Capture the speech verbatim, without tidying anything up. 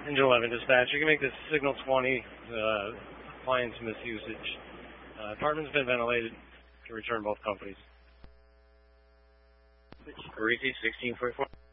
Engine eleven dispatch, you can make this signal twenty, uh, appliance misusage. Uh, apartment's been ventilated. To return both companies. Parisi sixteen forty-four.